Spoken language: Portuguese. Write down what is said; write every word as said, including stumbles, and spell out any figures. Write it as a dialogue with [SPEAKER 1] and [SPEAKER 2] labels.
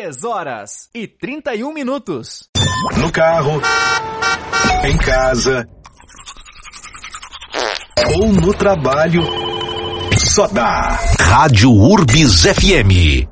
[SPEAKER 1] três horas e trinta e um minutos.
[SPEAKER 2] No carro, em casa ou no trabalho, só dá Rádio Urbis F M.